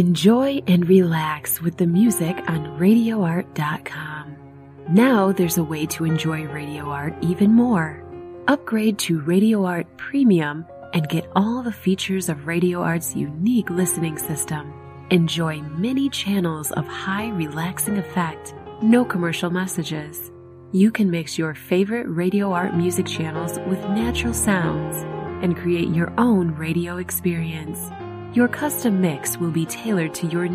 Enjoy and relax with the music on RadioArt.com. Now there's a way to enjoy Radio Art even more. Upgrade to Radio Art Premium and get all the features of Radio Art's unique listening system. Enjoy many channels of high relaxing effect, no commercial messages. You can mix your favorite Radio Art music channels with natural sounds and create your own radio experience. Your custom mix will be tailored to your